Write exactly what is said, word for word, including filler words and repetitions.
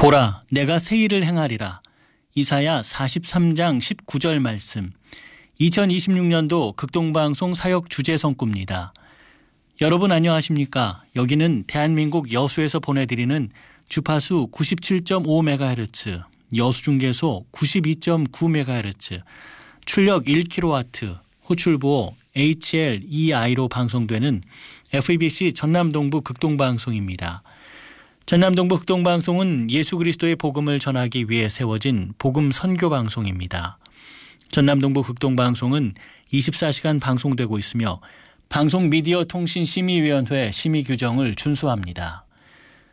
보라, 내가 새 일을 행하리라. 이사야 사십삼 장 십구 절 말씀. 이천이십육 년도 극동방송 사역 주제성구입니다. 여러분 안녕하십니까? 여기는 대한민국 여수에서 보내드리는 주파수 구십칠 점 오 메가헤르츠, 여수중계소 구십이 점 구 메가헤르츠, 출력 일 킬로와트, 호출부호 에이치엘이아이로 방송되는 에프이비씨 전남동부 극동방송입니다. 전남동부 극동방송은 예수 그리스도의 복음을 전하기 위해 세워진 복음 선교 방송입니다. 전남동부 극동방송은 이십사 시간 방송되고 있으며 방송미디어통신심의위원회 심의 규정을 준수합니다.